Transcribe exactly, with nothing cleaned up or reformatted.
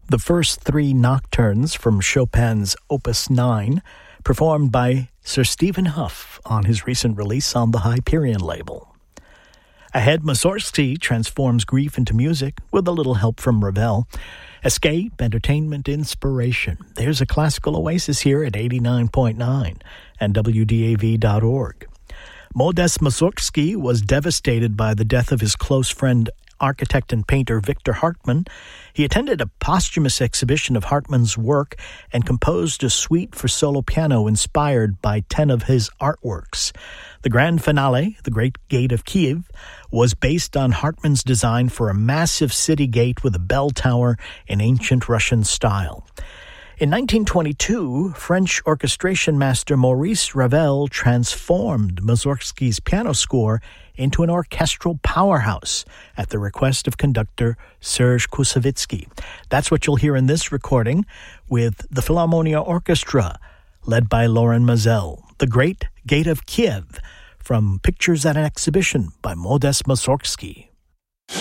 the first three nocturnes from Chopin's Opus nine, performed by Sir Stephen Hough on his recent release on the Hyperion label. Ahead, Mussorgsky transforms grief into music with a little help from Ravel. Escape, entertainment, inspiration. There's a classical oasis here at eighty-nine point nine and W D A V dot org. Modest Mussorgsky was devastated by the death of his close friend, architect and painter Victor Hartmann. He attended a posthumous exhibition of Hartmann's work and composed a suite for solo piano inspired by ten of his artworks. The grand finale, The Great Gate of Kiev, was based on Hartmann's design for a massive city gate with a bell tower in ancient Russian style. In nineteen twenty-two, French orchestration master Maurice Ravel transformed Mussorgsky's piano score into an orchestral powerhouse at the request of conductor Serge Koussevitzky. That's what you'll hear in this recording with the Philharmonia Orchestra, led by Loren Maazel. The Great Gate of Kiev, from Pictures at an Exhibition by Modest Mussorgsky.